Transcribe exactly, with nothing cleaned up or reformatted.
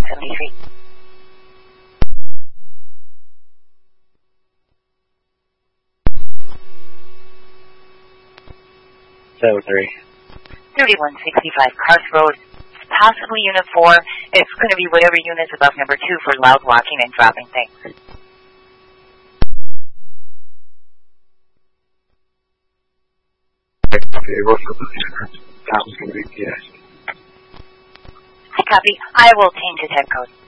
seventy-three. seven three. thirty-one sixty-five Carth Road. It's possibly Unit four. It's going to be whatever unit's above number two for loud walking and dropping things. Okay, what's up with the that was going to be yes. I copy. I will change the tech code.